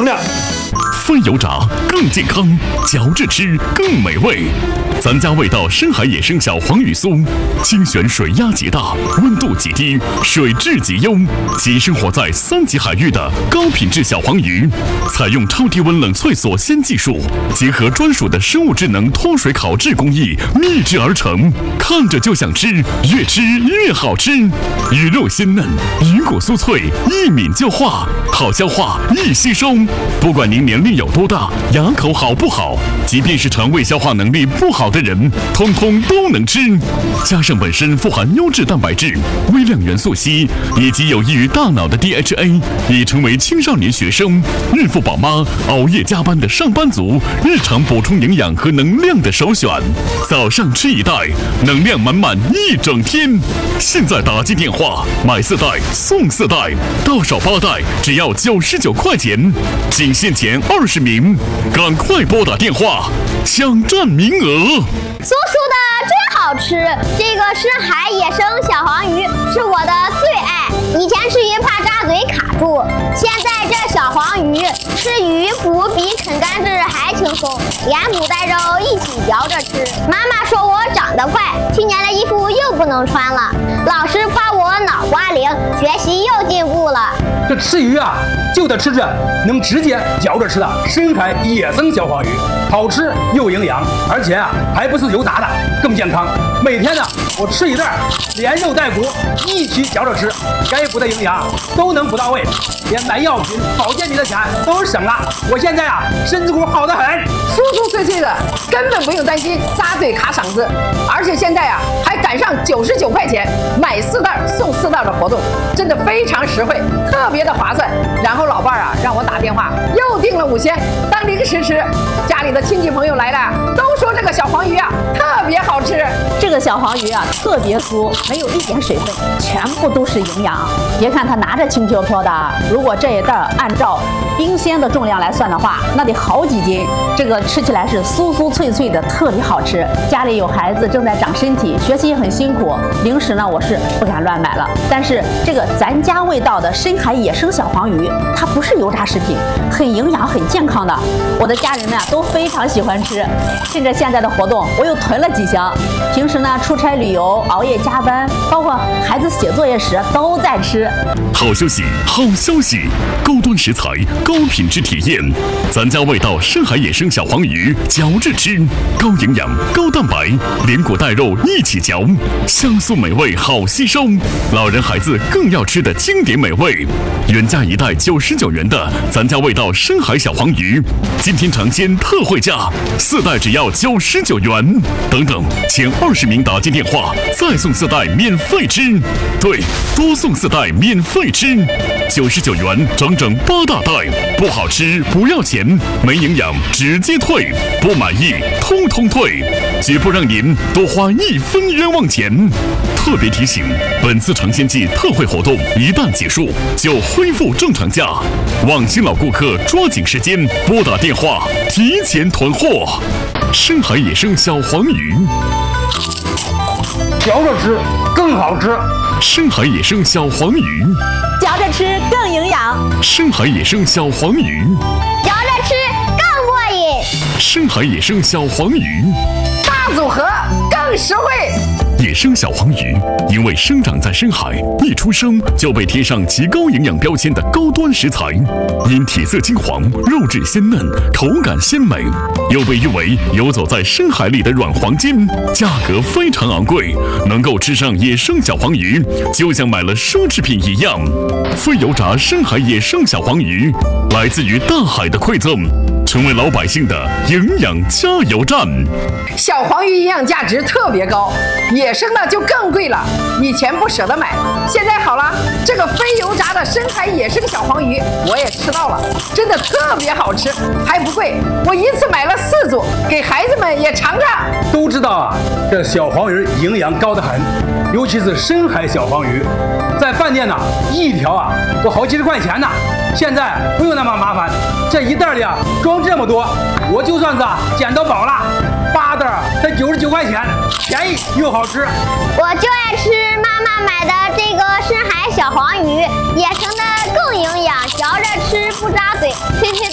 亮。 非油炸更健康，嚼着吃更美味。咱家味道深海野生小黄鱼酥，精选水压极大，温度极低，水质极优，即生活在3级海域的高品质小黄鱼，采用超低温冷萃锁鲜技术，结合专属的生物智能脱水烤制工艺秘制而成，看着就想吃，越吃越好吃。鱼肉鲜嫩，鱼骨酥脆，一抿就化，好消化，易吸收。不管您年龄有多大，牙口好不好，即便是肠胃消化能力不好的人，通通都能吃。加上本身富含优质蛋白质、微量元素硒以及有益于大脑的 DHA， 已成为青少年学生、孕妇宝妈、熬夜加班的上班族日常补充营养和能量的首选。早上吃1袋，能量满满一整天。现在打进电话买4袋送4袋，到手8袋只要99块钱，仅限前20名，赶快拨打电话抢占名额。 叔叔的真好吃，这个深海野生小黄鱼是我的最爱。以前吃鱼怕扎嘴卡住，现在这小黄鱼吃鱼骨比啃甘蔗还轻松，连骨带肉一起嚼着吃。妈妈说我长得快，去年的衣服又不能穿了。老师夸我脑瓜灵，学习又进步了。 这吃鱼啊，就得吃这能直接嚼着吃的深海野生小黄鱼，好吃又营养，而且啊还不是油炸的，更健康。每天呢，我吃1袋，连肉带骨一起嚼着吃，该补的营养都能补到位，连买药品、保健品的钱都省了。我现在啊，身子骨好得很， 酥酥脆脆的，根本不用担心扎嘴卡嗓子。而且现在啊，还赶上99块钱买4袋送4袋的活动，真的非常实惠，特别的划算。然后老伴儿啊，让我打电话又订了5千当零食吃。家里的亲戚朋友来了，都说这个小黄鱼啊特别好吃。 这个小黄鱼啊特别酥，没有一点水分，全部都是营养。别看它拿着轻飘飘的，如果这一袋按照冰鲜的重量来算的话，那得好几斤。这个吃起来是酥酥脆脆的，特别好吃。家里有孩子正在长身体，学习也很辛苦，零食呢我是不敢乱买了。但是这个咱家味道的深海野生小黄鱼，它不是油炸食品，很营养很健康的。我的家人们都非常喜欢吃。趁着现在的活动，我又囤了几箱。平时呢出差旅游、熬夜加班，包括孩子写作业时都在吃。 好消息，好消息！高端食材，高品质体验，咱家味道深海野生小黄鱼，嚼着吃，高营养、高蛋白，连骨带肉一起嚼，香酥美味，好吸收。老人孩子更要吃的经典美味。原价1袋99元的咱家味道深海小黄鱼，今天尝鲜特惠价，4袋只要99元。等等，前20名打进电话，再送4袋免费吃。对，多送4袋免费吃，99元整整8大袋，不好吃不要钱，没营养直接退，不满意通通退，绝不让您多花1分冤枉钱。特别提醒，本次尝鲜季特惠活动一旦结束，就恢复正常价，望新老顾客抓紧时间拨打电话提前囤货。深海野生小黄鱼， 嚼着吃更好吃。 深海野生小黄鱼， 嚼着吃更营养。 深海野生小黄鱼， 嚼着吃更过瘾。 深海野生小黄鱼， 大组合更实惠。 野生小黄鱼因为生长在深海，一出生就被贴上极高营养标签的高端食材，因体色金黄、肉质鲜嫩、口感鲜美，又被誉为游走在深海里的软黄金，价格非常昂贵，能够吃上野生小黄鱼，就像买了奢侈品一样。非油炸深海野生小黄鱼，来自于大海的馈赠，成为老百姓的营养加油站。 小黄鱼营养价值特别高，野生的就更贵了。以前不舍得买，现在好了，这个非油炸的深海野生小黄鱼我也吃到了，真的特别好吃，还不贵。我一次买了4组，给孩子们也尝尝。 都知道啊，这小黄鱼营养高得很，尤其是深海小黄鱼，在饭店呢一条啊都好几十块钱呢。现在不用那么麻烦，这1袋里啊装这么多，我就算是捡到宝了。8袋才99块钱，便宜又好吃。 我就爱吃妈妈买的这个深海小黄鱼，野生的更营养，嚼着吃不扎嘴，脆脆的